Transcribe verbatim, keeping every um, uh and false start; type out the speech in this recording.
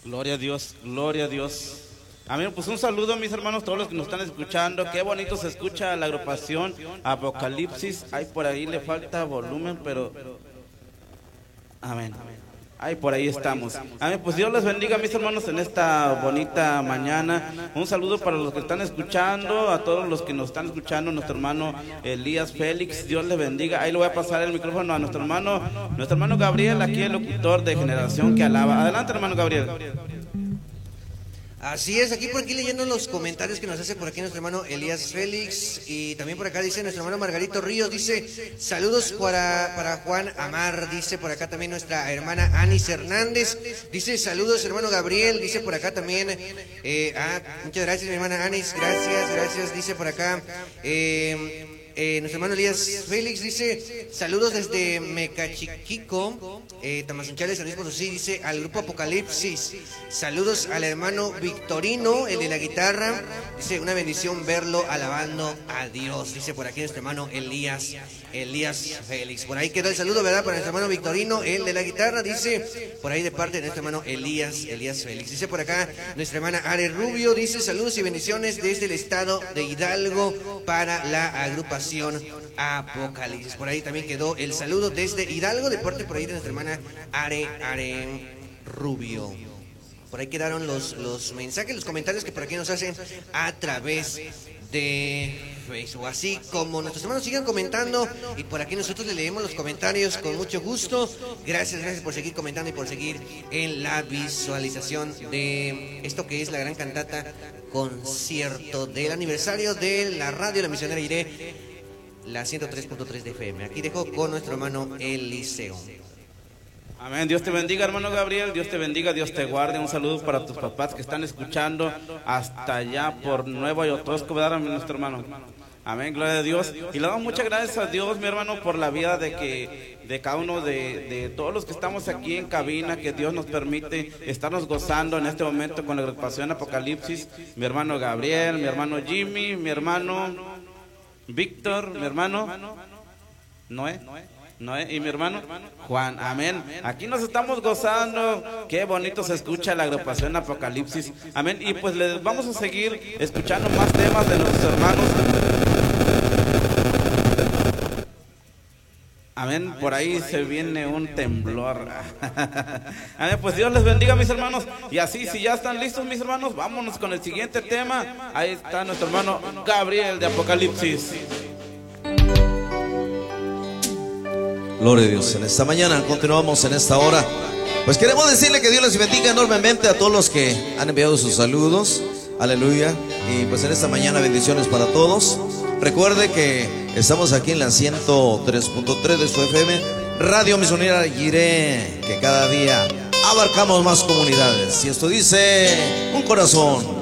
Gloria a Dios, gloria a Dios. Amén, pues un saludo a mis hermanos, todos los que nos están escuchando. Qué bonito se escucha la agrupación Apocalipsis. Ay, por ahí le falta volumen, pero... Amén. Ay, por ahí estamos. Amén, pues Dios les bendiga, mis hermanos, en esta bonita mañana. Un saludo para los que están escuchando, a todos los que nos están escuchando, nuestro hermano Elías Félix, Dios le bendiga. Ahí le voy a pasar el micrófono a nuestro hermano, nuestro hermano Gabriel, aquí el locutor de Generación que Alaba. Adelante, hermano Gabriel. Así es, aquí por aquí leyendo los comentarios que nos hace por aquí nuestro hermano Elías Félix. Y también por acá dice nuestro hermano Margarito Ríos, dice saludos para, para Juan Amar. Dice por acá también nuestra hermana Anis Hernández, dice saludos hermano Gabriel. Dice por acá también eh, ah, muchas gracias mi hermana Anis, gracias, gracias. Dice por acá eh, Eh, nuestro hermano Elías Félix dice saludos desde Mecachiquico, eh, Tamazunchales, San Luis Potosí. Dice al grupo Apocalipsis, saludos al hermano Victorino, el de la guitarra. Dice una bendición verlo alabando a Dios. Dice por aquí nuestro hermano Elías Elías Félix. Por ahí quedó el saludo, ¿verdad? Para nuestro hermano Victorino, el de la guitarra. Dice por ahí de parte de nuestro hermano Elías Elías Félix. Dice por acá nuestra hermana Are Rubio, dice saludos y bendiciones desde el estado de Hidalgo para la agrupación Apocalipsis. Por ahí también quedó el saludo desde Hidalgo, de parte por ahí de nuestra hermana Are Are Rubio. Por ahí quedaron los, los mensajes, los comentarios que por aquí nos hacen a través de Facebook. Así como nuestros hermanos sigan comentando y por aquí nosotros le leemos los comentarios con mucho gusto. Gracias, gracias por seguir comentando y por seguir en la visualización de esto que es la gran cantata concierto del aniversario de la radio La Misionera Iré, la ciento tres punto tres de F M. Aquí dejo con nuestro hermano Eliseo. Amén, Dios te bendiga hermano Gabriel, Dios te bendiga, Dios te guarde. Un saludo para tus papás que están escuchando hasta allá por Nueva Yotosco, ¿verdad, nuestro hermano? Amén, gloria a Dios. Y le damos muchas gracias a Dios, mi hermano, por la vida de que de cada uno de, de todos los que estamos aquí en cabina, que Dios nos permite estarnos gozando en este momento con la agrupación Apocalipsis. Mi hermano Gabriel, mi hermano Jimmy, mi hermano Víctor, mi hermano Noé. Noé y mi hermano Juan, amén. Aquí nos estamos gozando, qué bonito se escucha la agrupación Apocalipsis, amén. Y pues les vamos a seguir escuchando más temas de nuestros hermanos, amén. Por ahí se viene un temblor, amén. Pues Dios les bendiga, mis hermanos. Y así, si ya están listos, mis hermanos, vámonos con el siguiente tema. Ahí está nuestro hermano Gabriel de Apocalipsis. Gloria a Dios. En esta mañana continuamos en esta hora. Pues queremos decirle que Dios les bendiga enormemente a todos los que han enviado sus saludos. Aleluya. Y pues en esta mañana bendiciones para todos. Recuerde que estamos aquí en la ciento tres punto tres de su F M, Radio Misionera Iré, que cada día abarcamos más comunidades. Y esto dice un corazón